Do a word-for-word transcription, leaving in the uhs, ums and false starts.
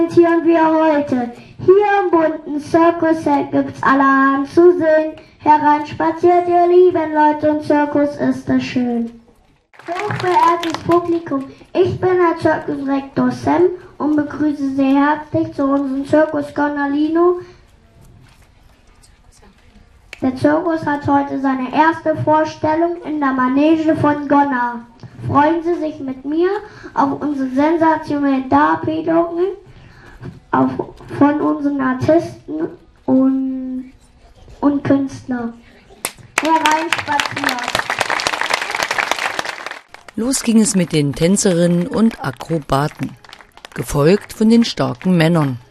Präsentieren wir heute. Hier im bunten Circus gibt's allerhand zu sehen. Hereinspaziert, ihr lieben Leute, und Zirkus ist es schön. Hochverehrtes Publikum, ich bin Herr Zirkusrektor Sam und begrüße Sie herzlich zu unserem Circus Gonalino. Der Zirkus hat heute seine erste Vorstellung in der Manege von Gonna. Freuen Sie sich mit mir auf unsere sensationellen Darbietungen auf, von unseren Artisten und, und Künstlern. Hereinspaziert! Los ging es mit den Tänzerinnen und Akrobaten, gefolgt von den starken Männern.